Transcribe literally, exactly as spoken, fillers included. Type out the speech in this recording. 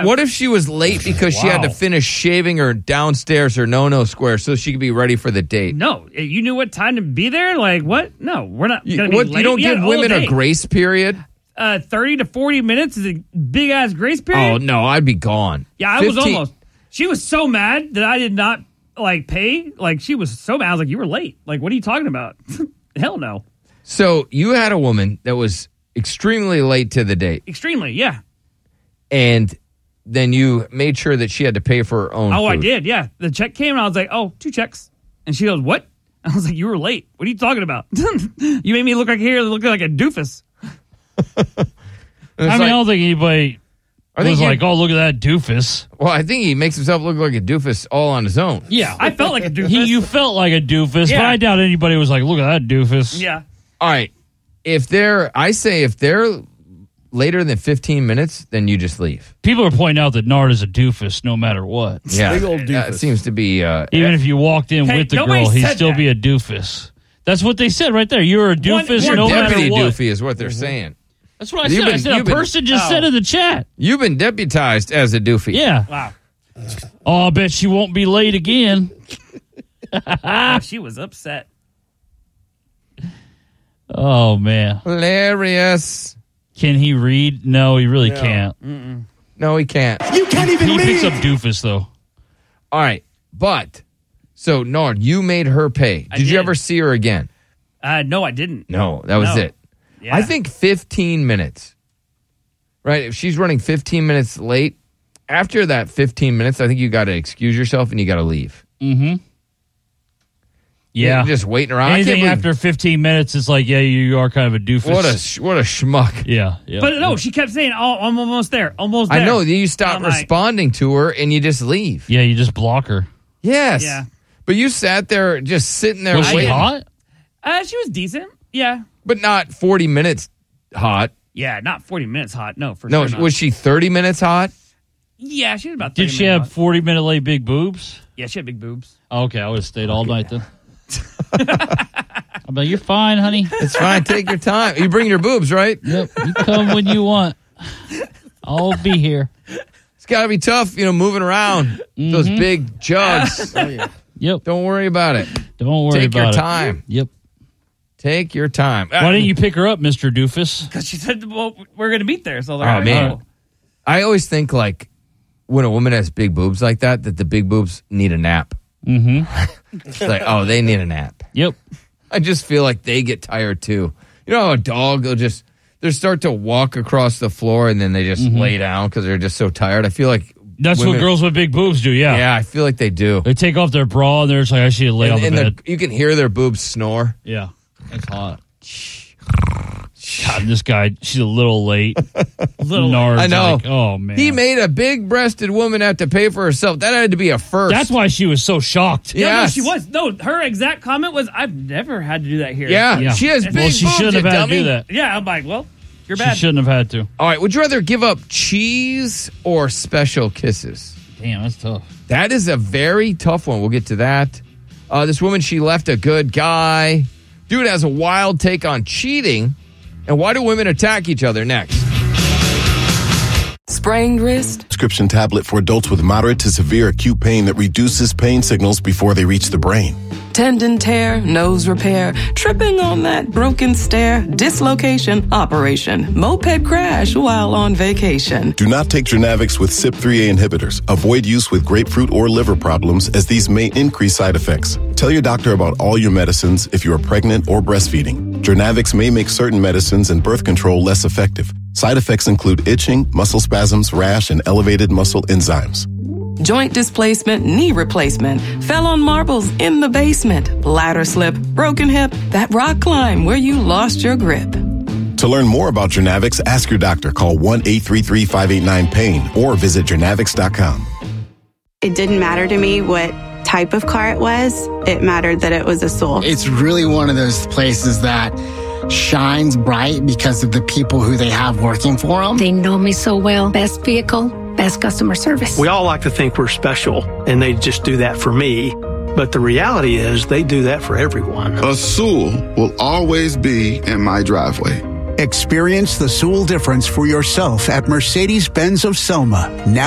what if she was late because wow. she had to finish shaving her downstairs her no-no square so she could be ready for the date? No, you knew what time to be there? Like, what? No, we're not going to be what, late. You don't give women a grace period? Uh, thirty to forty minutes is a big-ass grace period? Oh, no, I'd be gone. Yeah, I fifteen was almost. She was so mad that I did not, like, pay. Like, she was so mad. I was like, you were late. Like, what are you talking about? Hell no. So you had a woman that was extremely late to the date. Extremely, yeah. And then you made sure that she had to pay for her own Oh, food. I did, yeah. The check came and I was like, oh, two checks. And she goes, what? I was like, you were late. What are you talking about? You made me look like here, look like a doofus. I mean, like, I don't think anybody I think was like, oh, look at that doofus. Well, I think he makes himself look like a doofus all on his own. Yeah, I felt like a doofus. He, you felt like a doofus, yeah. But I doubt anybody was like, look at that doofus. Yeah. All right. If they're, I say if they're later than fifteen minutes, then you just leave. People are pointing out that Nard is a doofus no matter what. Yeah. Big old doofus. That seems to be. Uh, Even if you walked in hey, with the girl, he'd still that. be a doofus. That's what they said right there. You're a doofus one, no matter deputy what. doofy is what they're mm-hmm. saying. That's what I you've said. Been, I said a person been, just oh. said in the chat. You've been deputized as a doofy. Yeah. Wow. Oh, I bet she won't be late again. She was upset. Oh, man. Hilarious. Can he read? No, he really no. can't. Mm-mm. No, he can't. You can't even he read. He picks up doofus, though. All right. But, so, Nard, you made her pay. Did, did. you ever see her again? Uh, no, I didn't. No, that was no. it. Yeah. I think fifteen minutes, right? If she's running fifteen minutes late, after that fifteen minutes, I think you got to excuse yourself and you got to leave. Mm-hmm. Yeah. You're just waiting around. Anything after fifteen minutes, it's like, yeah, you are kind of a doofus. What a what a schmuck. Yeah. yeah but no, yeah. she kept saying, oh, I'm almost there, almost there. I know. You stop responding like, to her and you just leave. Yeah, you just block her. Yes. Yeah. But you sat there just sitting there was waiting. Was she hot? Uh, she was decent. Yeah. But not forty minutes hot. Yeah, not forty minutes hot. No, for no, sure. No, was she thirty minutes hot? Yeah, she was about thirty Did she have hot. forty minute late big boobs? Yeah, she had big boobs. Okay, I would have stayed all okay. night then. I'm like, you're fine, honey. It's fine. Take your time. You bring your boobs, right? Yep. You come when you want. I'll be here. It's got to be tough, you know, moving around mm-hmm. those big jugs. Oh, yeah. Yep. Don't worry about it. Don't worry Take about it. Take your time. Yep. Take your time. Why didn't you pick her up, Mister Doofus? Because she said, well, we're going to meet there. So I was like, oh, right, man. oh. I always think, like, when a woman has big boobs like that, that the big boobs need a nap. Mm-hmm. It's like, oh, they need a nap. Yep. I just feel like they get tired, too. You know how a dog, they'll just, they'll start to walk across the floor and then they just mm-hmm. lay down because they're just so tired. I feel like That's women, what girls with big boobs do, yeah. Yeah, I feel like they do. They take off their bra and they're just like, I should lay and, on the and bed. You can hear their boobs snore. Yeah. That's hot. God, this guy, she's a little late. little Nard's I know. Like, oh, man. He made a big-breasted woman have to pay for herself. That had to be a first. That's why she was so shocked. Yeah, yes. no, she was. No, her exact comment was, I've never had to do that here. Yeah, yeah. she has big Well, she boobs, shouldn't have had dummy. to do that. Yeah, I'm like, well, you're bad. She shouldn't have had to. All right, would you rather give up cheese or special kisses? Damn, that's tough. That is a very tough one. We'll get to that. Uh, this woman, she left a good guy. Dude has a wild take on cheating. And why do women attack each other? Next. Sprained wrist. Prescription tablet for adults with moderate to severe acute pain that reduces pain signals before they reach the brain. Tendon tear, nose repair, tripping on that broken stair, dislocation, operation, moped crash while on vacation. Do not take Jernavix with C Y P three A inhibitors. Avoid use with grapefruit or liver problems as these may increase side effects. Tell your doctor about all your medicines if you are pregnant or breastfeeding. Jernavix may make certain medicines and birth control less effective. Side effects include itching, muscle spasms, rash, and elevated muscle enzymes. Joint displacement, knee replacement, fell on marbles in the basement, ladder slip, broken hip, that rock climb where you lost your grip. To learn more about Jernavix, ask your doctor. Call one eight three three, five eight nine, pain or visit Jernavix dot com. It didn't matter to me what type of car it was. It mattered that it was a Soul. It's really one of those places that shines bright because of the people who they have working for them. They know me so well. Best vehicle, best customer service. We all like to think we're special, and they just do that for me. But the reality is they do that for everyone. A Soul will always be in my driveway. Experience the Soul difference for yourself at Mercedes-Benz of Selma. Now